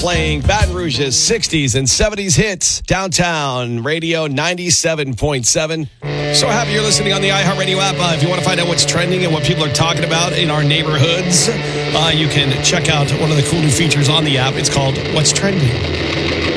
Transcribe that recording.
playing Baton Rouge's 60s and 70s hits. Downtown Radio 97.7. So happy you're listening on the iHeartRadio app. If you want to find out what's trending and what people are talking about in our neighborhoods, you can check out one of the cool new features on the app. It's called What's Trending.